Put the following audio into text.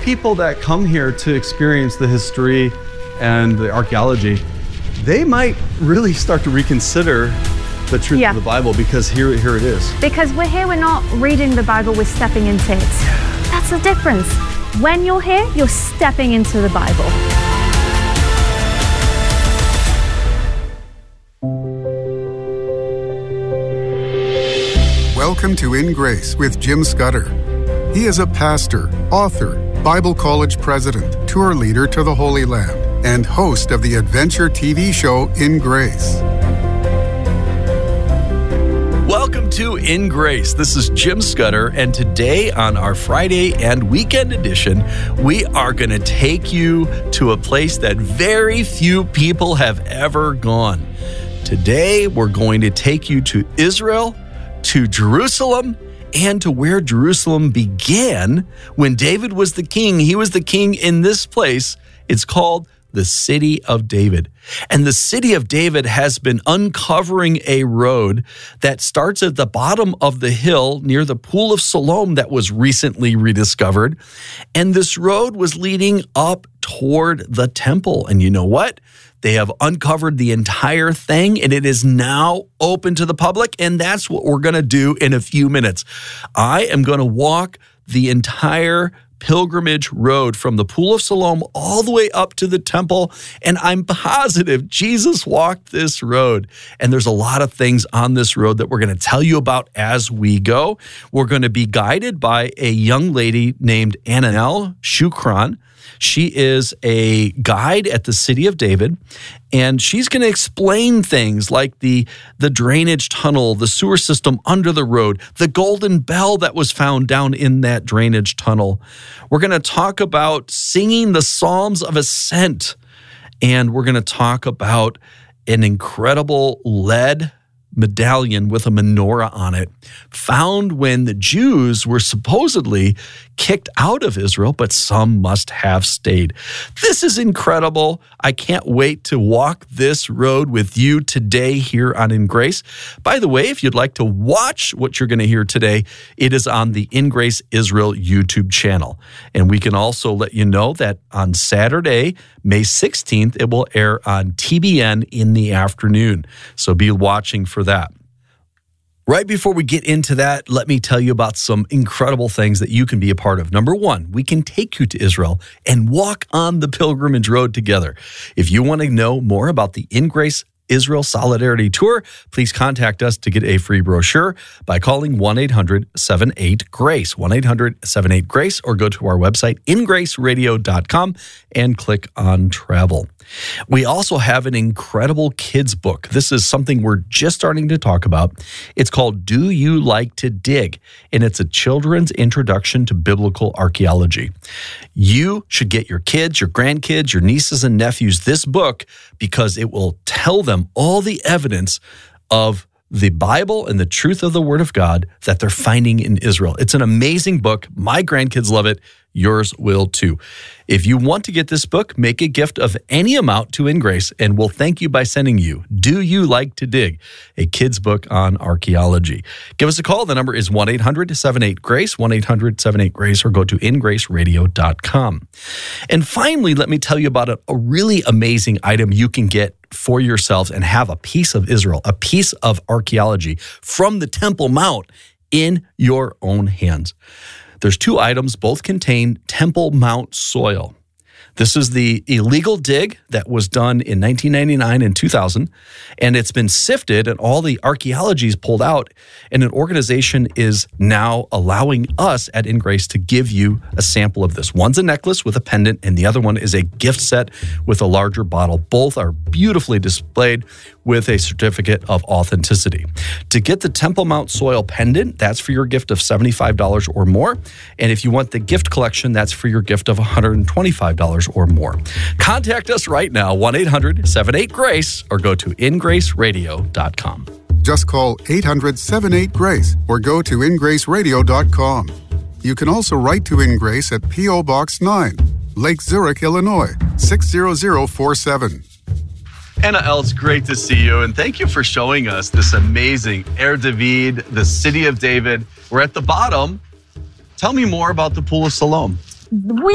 people that come here to experience the history and the archaeology, they might really start to reconsider the truth of the Bible, because here it is. Because we're here, we're not reading the Bible, we're stepping into it. That's the difference. When you're here, you're stepping into the Bible. Welcome to In Grace with Jim Scudder. He is a pastor, author, Bible college president, tour leader to the Holy Land, and host of the adventure TV show In Grace. Welcome to In Grace. This is Jim Scudder, and today on our Friday and weekend edition, we are going to take you to a place that very few people have ever gone. Today, we're going to take you to Israel, to Jerusalem, and to where Jerusalem began when David was the king. He was the king in this place. It's called the City of David. And the City of David has been uncovering a road that starts at the bottom of the hill near the Pool of Siloam that was recently rediscovered. And this road was leading up toward the temple. And you know what? They have uncovered the entire thing, and it is now open to the public. And that's what we're going to do in a few minutes. I am going to walk the entire pilgrimage road from the Pool of Siloam all the way up to the temple, and I'm positive Jesus walked this road. And there's a lot of things on this road that we're going to tell you about as we go. We're going to be guided by a young lady named Ananel Shukran. She is a guide at the City of David, and she's going to explain things like the drainage tunnel, the sewer system under the road, the golden bell that was found down in that drainage tunnel. We're going to talk about singing the Psalms of Ascent, and we're going to talk about an incredible lead medallion with a menorah on it, found when the Jews were supposedly kicked out of Israel, but some must have stayed. This is incredible. I can't wait to walk this road with you today here on In Grace. By the way, if you'd like to watch what you're going to hear today, it is on the In Grace Israel YouTube channel. And we can also let you know that on Saturday, May 16th, it will air on TBN in the afternoon. So be watching for that. Right before we get into that, let me tell you about some incredible things that you can be a part of. Number one, we can take you to Israel and walk on the pilgrimage road together. If you want to know more about the In Grace Israel Solidarity Tour, please contact us to get a free brochure by calling 1-800-78-GRACE, 1-800-78-GRACE, or go to our website, ingraceradio.com, and click on Travel. We also have an incredible kids book. This is something we're just starting to talk about. It's called Do You Like to Dig? And it's a children's introduction to biblical archaeology. You should get your kids, your grandkids, your nieces and nephews this book because it will tell them all the evidence of the Bible and the truth of the Word of God that they're finding in Israel. It's an amazing book. My grandkids love it. Yours will too. If you want to get this book, make a gift of any amount to In Grace, and we'll thank you by sending you Do You Like to Dig? A kid's book on archaeology. Give us a call. The number is 1-800-78-GRACE, 1-800-78-GRACE, or go to ingraceradio.com. And finally, let me tell you about a really amazing item you can get for yourselves and have a piece of Israel, a piece of archaeology from the Temple Mount in your own hands. There's two items, both contain Temple Mount soil. This is the illegal dig that was done in 1999 and 2000, and it's been sifted and all the archaeology is pulled out, and an organization is now allowing us at In Grace to give you a sample of this. One's a necklace with a pendant, and the other one is a gift set with a larger bottle. Both are beautifully displayed with a certificate of authenticity. To get the Temple Mount soil pendant, that's for your gift of $75 or more, and if you want the gift collection, that's for your gift of $125 or more. Contact us right now, 1-800-78-GRACE, or go to ingraceradio.com. Just call 800-78-GRACE or go to ingraceradio.com. You can also write to In Grace at P.O. Box 9, Lake Zurich, Illinois, 60047. Ananel, it's great to see you, and thank you for showing us this amazing Er David, the City of David. We're at the bottom. Tell me more about the Pool of Siloam.